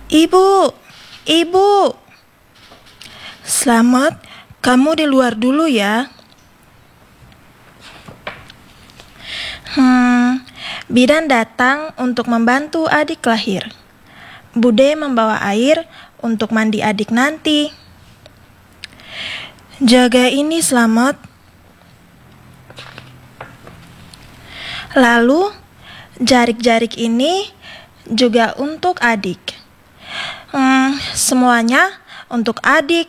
Ibu, ibu, selamat, kamu di luar dulu ya. Bidan datang untuk membantu adik lahir. Bude membawa air untuk mandi adik nanti. Jaga ini, Selamat. Lalu, jarik-jarik ini juga untuk adik. Semuanya untuk adik.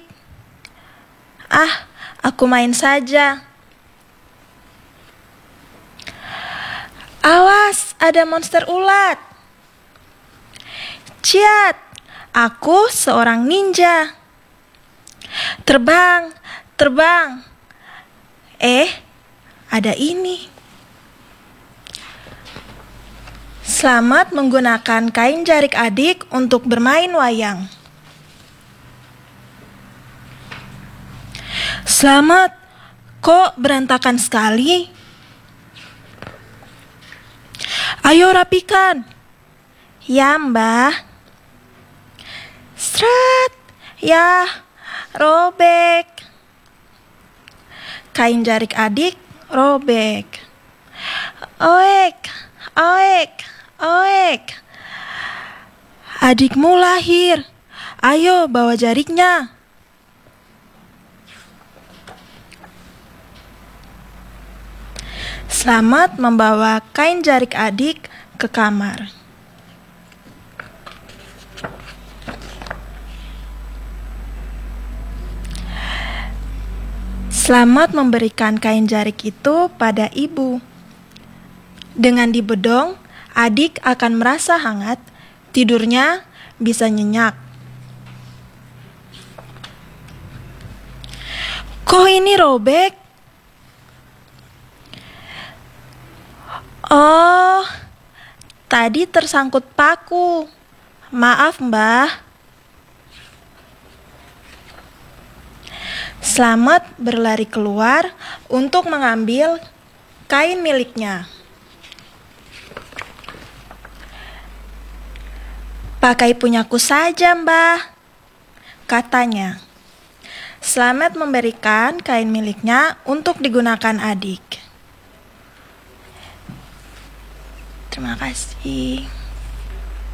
Aku main saja. Awas, ada monster ulat. Ciat, aku seorang ninja. Terbang, terbang. Ada ini. Selamat menggunakan kain jarik adik untuk bermain wayang. Selamat, kok berantakan sekali? Ayo rapikan. Ya, Mbah. Sret. Ya, robek. Kain jarik adik robek. Oek, oek, oek. Adikmu lahir. Ayo bawa jariknya. Selamat membawa kain jarik adik ke kamar. Selamat memberikan kain jarik itu pada ibu. Dengan dibedong, adik akan merasa hangat, tidurnya bisa nyenyak. Kok ini robek? Oh, tadi tersangkut paku. Maaf, Mbah. Selamat berlari keluar untuk mengambil kain miliknya. Pakai punyaku saja, Mbah, katanya. Selamat memberikan kain miliknya untuk digunakan adik. Terima kasih.